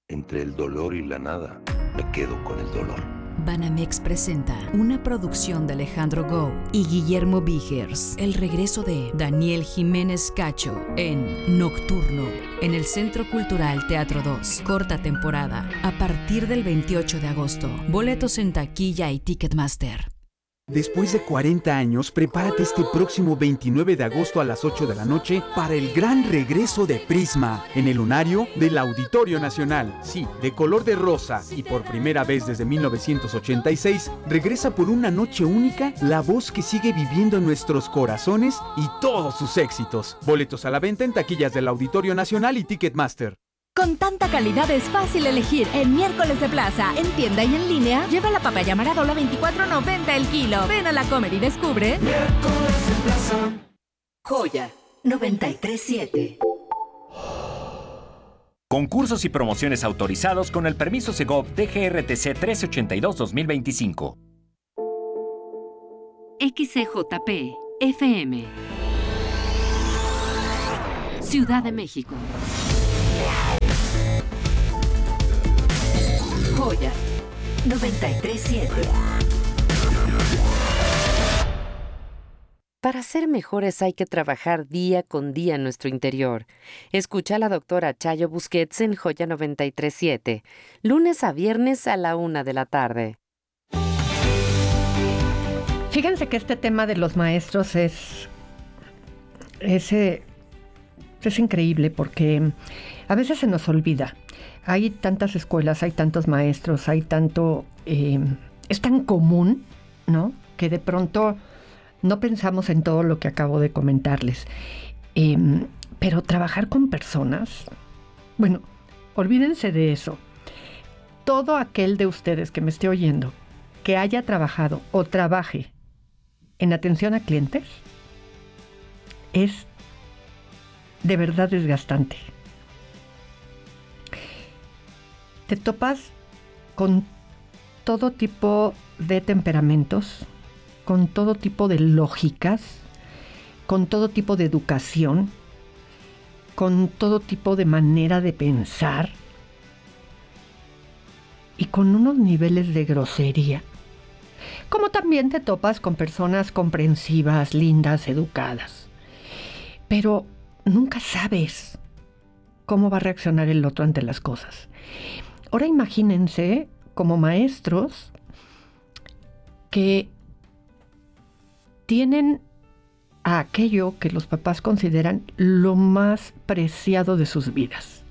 Entre el dolor y la nada, me quedo con el dolor. Banamex presenta una producción de Alejandro Gou y Guillermo Vigers. El regreso de Daniel Jiménez Cacho en Nocturno, en el Centro Cultural Teatro 2. Corta temporada, a partir del 28 de agosto. Boletos en taquilla y Ticketmaster. Después de 40 años, prepárate este próximo 29 de agosto a las 8 de la noche para el gran regreso de Prisma en el lunario del Auditorio Nacional. Sí, de color de rosa y por primera vez desde 1986, regresa por una noche única la voz que sigue viviendo en nuestros corazones y todos sus éxitos. Boletos a la venta en taquillas del Auditorio Nacional y Ticketmaster. Con tanta calidad es fácil elegir. En Miércoles de Plaza, en tienda y en línea, lleva la papaya Maradola 24.90 el kilo. Ven a la Comer y descubre. Miércoles de Plaza. Joya 93.7. Concursos y promociones autorizados con el permiso Segov DGRTC 1382-2025. XCJP FM Ciudad de México. Joya 93.7. Para ser mejores hay que trabajar día con día en nuestro interior. Escucha a la doctora Chayo Busquets en Joya 93.7, lunes a viernes a la 1 de la tarde. Fíjense que este tema de los maestros es increíble porque a veces se nos olvida. Hay tantas escuelas, hay tantos maestros, hay tanto... es tan común, ¿no? Que de pronto no pensamos en todo lo que acabo de comentarles. Pero trabajar con personas... Bueno, olvídense de eso. Todo aquel de ustedes que me esté oyendo, que haya trabajado o trabaje en atención a clientes, es de verdad desgastante. Te topas con todo tipo de temperamentos, con todo tipo de lógicas, con todo tipo de educación, con todo tipo de manera de pensar y con unos niveles de grosería. Como también te topas con personas comprensivas, lindas, educadas. Pero nunca sabes cómo va a reaccionar el otro ante las cosas. Ahora imagínense como maestros que tienen a aquello que los papás consideran lo más preciado de sus vidas.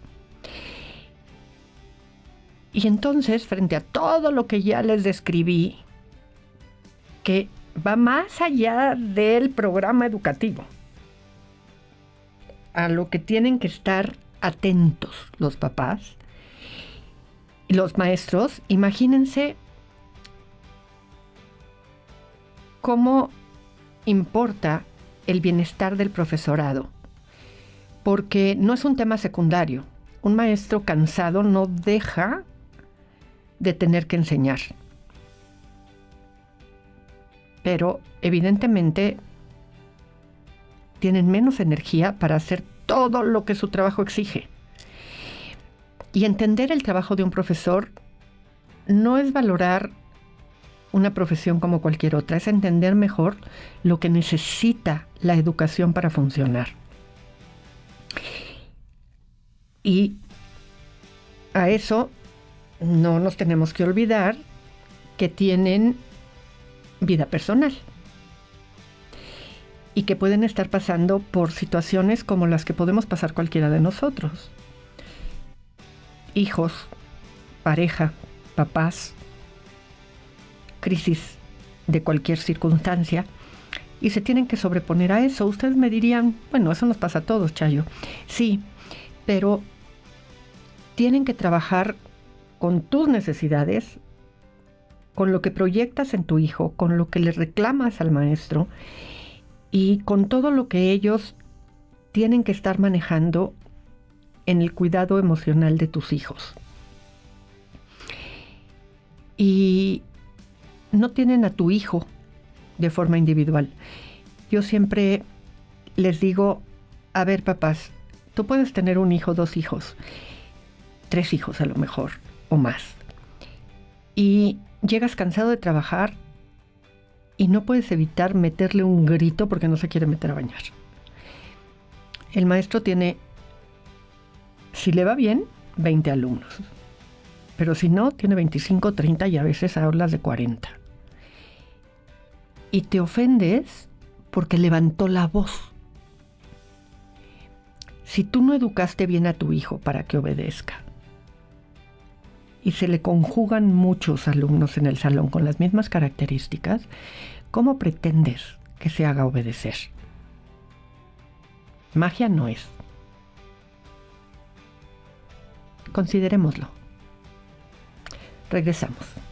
Y entonces, frente a todo lo que ya les describí, que va más allá del programa educativo, a lo que tienen que estar atentos los papás y los maestros, imagínense cómo importa el bienestar del profesorado, porque no es un tema secundario. Un maestro cansado no deja de tener que enseñar, pero evidentemente tienen menos energía para hacer todo lo que su trabajo exige. Y entender el trabajo de un profesor no es valorar una profesión como cualquier otra, es entender mejor lo que necesita la educación para funcionar. Y a eso no nos tenemos que olvidar que tienen vida personal y que pueden estar pasando por situaciones como las que podemos pasar cualquiera de nosotros. Hijos, pareja, papás, crisis de cualquier circunstancia, y se tienen que sobreponer a eso. Ustedes me dirían, bueno, eso nos pasa a todos, Chayo. Sí, pero tienen que trabajar con tus necesidades, con lo que proyectas en tu hijo, con lo que le reclamas al maestro y con todo lo que ellos tienen que estar manejando en el cuidado emocional de tus hijos. Y no tienen a tu hijo de forma individual. Yo siempre les digo, a ver, papás, tú puedes tener un hijo, dos hijos, 3 hijos a lo mejor, o más. Y llegas cansado de trabajar y no puedes evitar meterle un grito porque no se quiere meter a bañar. El maestro tiene, si le va bien, 20 alumnos. Pero si no, tiene 25, 30 y a veces hablas de 40. Y te ofendes porque levantó la voz. Si tú no educaste bien a tu hijo para que obedezca, y se le conjugan muchos alumnos en el salón con las mismas características, ¿cómo pretendes que se haga obedecer? Magia no es. Considerémoslo. Regresamos.